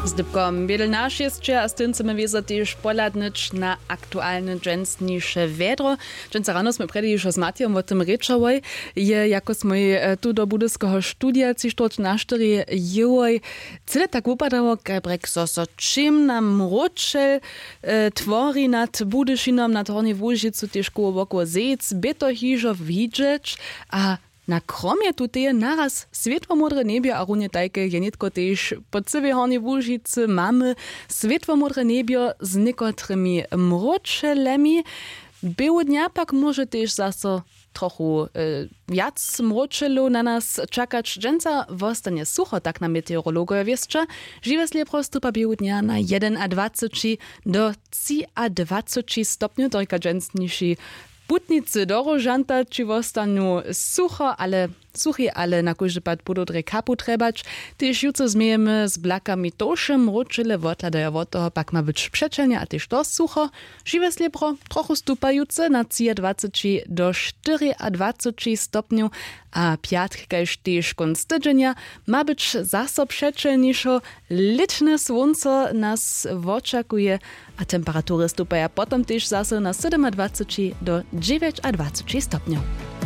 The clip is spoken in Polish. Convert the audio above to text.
Zdybkom wiedel nasz jeszcze, a z tym chcemy wiedzieć też poladnić na aktualne dżęsniejsze wiadro. Dżęsa rano jsme predy już z Matijom o tym rečovali, je jako jsme tu do budyskiego studia cištoč na 4 joj. Cyle tak upadało, brek so czym nam mročel tvori nad Budyszynom, nad Hornej Wółžicu, też koło wokół Zec, by to hižo widzieć, a na kromie tutaj naraz svetłomodre niebie, a runie tajke je nitko też po całej Hornej Wółžicy mamy svetłomodre niebie z niekotrymi mročelemi. Było dnia pak może też zase trochu wiac mročelu na nas czekać. Dżęca wostanie sucho, tak na meteorologowie wieszcza. Żywe prosto pa było dnia na 21 do 23 stopni, tylko dżęsniejsi putnicy dorożanta, czy wostanu suchy, ale na każdy pad budu dre kapu trebać. Tyż jutro zmiejemy z blakami tosze mročele, wodladają od toho, pak ma być przeczelnie, a tyż to sucho. Żywe sliepro trochu stupające na 23 do 24 stopniów, a piatka już też konc tydzienia ma być zaso przeczelniejszo. Liczne słońce nas oczekuje, a temperatury stupają potem też zaso na 27 do 29 stopniów.